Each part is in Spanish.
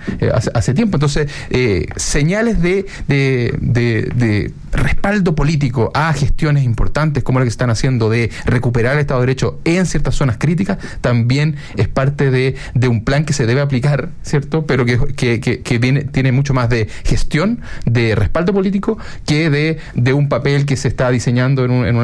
hace tiempo. Entonces, señales de respaldo político a gestiones importantes como la que se están haciendo de recuperar el Estado de Derecho en ciertas zonas críticas, también es parte de un plan que se debe aplicar, ¿cierto? Pero que tiene mucho más de gestión, de respaldo político, que de un papel que se está diseñando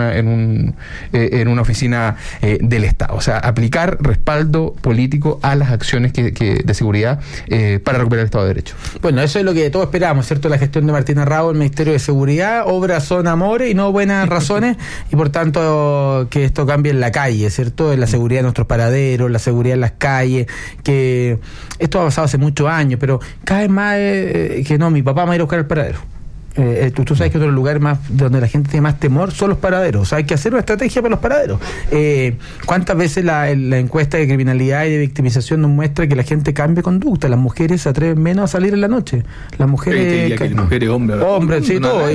en una oficina del Estado. O sea, aplicar respaldo político a las acciones de seguridad para recuperar el Estado de Derecho. Bueno, eso es lo que todos esperamos, ¿cierto? La gestión de Martín Arrau, el Ministerio de Seguridad, obras son amores y no buenas razones, y por tanto que esto cambie en la calle, ¿cierto? En la seguridad de nuestros paraderos, la seguridad en las calles, que esto ha pasado hace muchos años, pero cada vez más que no, mi papá me va a ir a buscar el paradero. Tú sabes que otro lugar más donde la gente tiene más temor son los paraderos. O sea, hay que hacer una estrategia para los paraderos. ¿Cuántas veces la encuesta de criminalidad y de victimización nos muestra que la gente cambia conducta? Las mujeres se atreven menos a salir en la noche. Las mujeres... mujeres, hombres, sí, todo.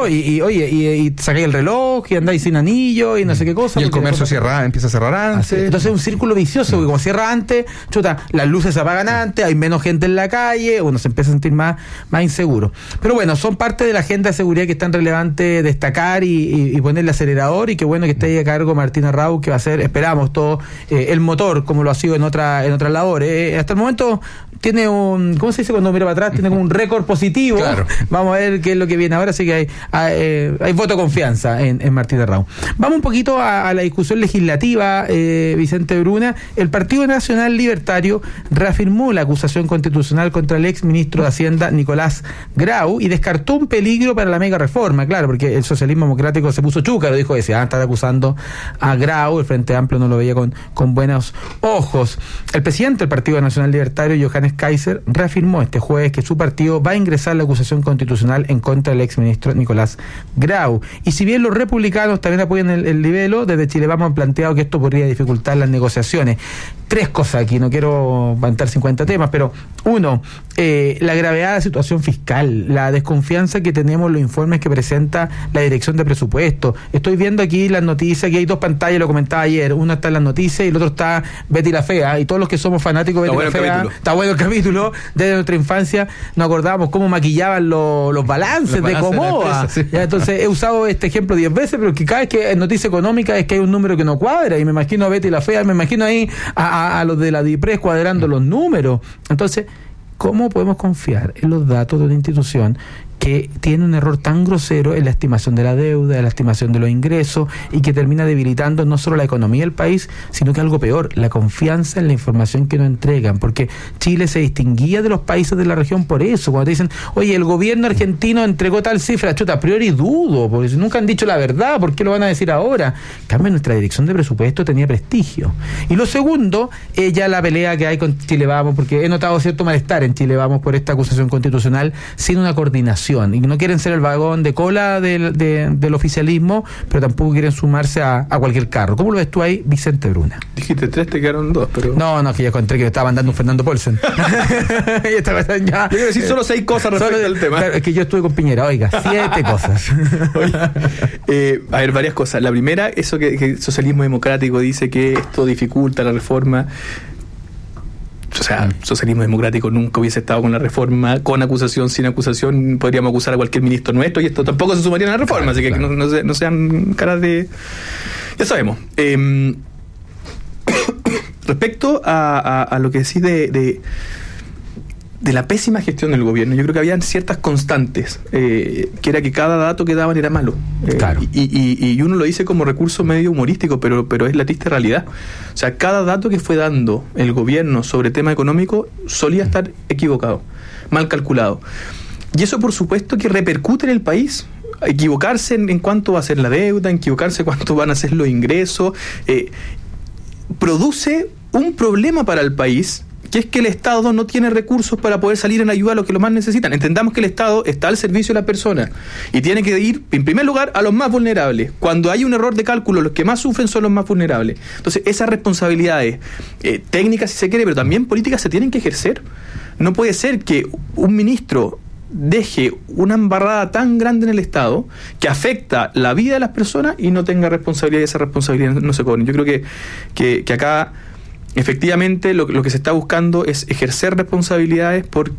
Y sacáis el reloj y andáis sin anillo y no sé qué cosa. Y el comercio empieza a cerrar antes. Entonces es un círculo vicioso, porque como cierra antes, las luces se apagan antes, hay menos gente en la calle, uno se empieza a sentir más inseguro. Pero bueno, son parte de la agenda de seguridad que es tan relevante destacar y ponerle acelerador, y qué bueno que esté ahí a cargo Martín Arrau, que va a ser, esperamos todo, el motor, como lo ha sido en otras labores. Hasta el momento tiene ¿cómo se dice cuando mira para atrás? Tiene como un récord positivo. Claro. Vamos a ver qué es lo que viene ahora, así que hay voto de confianza en Martín Arrau. Vamos un poquito a la discusión legislativa, Vicente Bruna. El Partido Nacional Libertario reafirmó la acusación constitucional contra el ex ministro de Hacienda, Nicolás Grau, y descartó un peligro para la mega reforma, claro, porque el socialismo democrático se puso chúcaro, dijo que se van a estar acusando a Grau, el Frente Amplio no lo veía con buenos ojos. El presidente del Partido Nacional Libertario, Johannes Kaiser, reafirmó este jueves que su partido va a ingresar la acusación constitucional en contra del exministro Nicolás Grau. Y si bien los republicanos también apoyan el libelo, desde Chile Vamos han planteado que esto podría dificultar las negociaciones. Tres cosas aquí, no quiero levantar 50 temas, pero uno, la gravedad de la situación fiscal, la desconfianza que tenemos en los informes que presenta la Dirección de Presupuesto. Estoy viendo aquí las noticias, que hay dos pantallas, lo comentaba ayer, una está en las noticias y el otro está Betty la Fea, y todos los que somos fanáticos de Betty la Fea, está bueno el capítulo, desde nuestra infancia nos acordábamos cómo maquillaban los balances de Comoa. Sí. Entonces he usado este ejemplo 10 veces, pero que cada vez que en noticia económica es que hay un número que no cuadra, y me imagino a Betty la Fea, me imagino ahí a los de la DIPRES cuadrando los números. Entonces, ¿cómo podemos confiar en los datos de una institución que tiene un error tan grosero en la estimación de la deuda, en la estimación de los ingresos, y que termina debilitando no solo la economía del país, sino que algo peor, la confianza en la información que nos entregan? Porque Chile se distinguía de los países de la región por eso. Cuando te dicen, oye, el gobierno argentino entregó tal cifra, chuta, a priori dudo, porque nunca han dicho la verdad, ¿por qué lo van a decir ahora? En cambio, nuestra Dirección de Presupuesto tenía prestigio. Y lo segundo, ya la pelea que hay con Chile Vamos, porque he notado cierto malestar en Chile Vamos por esta acusación constitucional sin una coordinación, y no quieren ser el vagón de cola del oficialismo, pero tampoco quieren sumarse a cualquier carro. ¿Cómo lo ves tú ahí, Vicente Bruna? Dijiste 3, te quedaron 2, pero... No, que ya encontré que me estaba mandando un Fernando Paulsen. Y esta vez ya... Yo iba a decir solo 6 cosas respecto al tema. Claro, es que yo estuve con Piñera, 7 cosas. Oye, a ver, varias cosas. La primera, eso que el socialismo democrático dice que esto dificulta la reforma. O sea, socialismo democrático nunca hubiese estado con la reforma, con acusación, sin acusación. Podríamos acusar a cualquier ministro nuestro y esto tampoco se sumaría a la reforma, así que claro, no sean caras de... Ya sabemos. Respecto a lo que decís de la pésima gestión del gobierno, yo creo que habían ciertas constantes, que era que cada dato que daban era malo. Claro. Y uno lo dice como recurso medio humorístico, pero es la triste realidad. O sea, cada dato que fue dando el gobierno sobre tema económico solía estar equivocado, mal calculado. Y eso, por supuesto, que repercute en el país. Equivocarse en cuánto va a ser la deuda, equivocarse en cuánto van a ser los ingresos, produce un problema para el país, que es que el Estado no tiene recursos para poder salir en ayuda a los que lo más necesitan. Entendamos que el Estado está al servicio de la persona y tiene que ir, en primer lugar, a los más vulnerables. Cuando hay un error de cálculo, los que más sufren son los más vulnerables. Entonces, esas responsabilidades técnicas, si se quiere, pero también políticas, se tienen que ejercer. No puede ser que un ministro deje una embarrada tan grande en el Estado que afecta la vida de las personas y no tenga responsabilidad, y esa responsabilidad no se cobre. Yo creo que acá efectivamente lo que se está buscando es ejercer responsabilidades, porque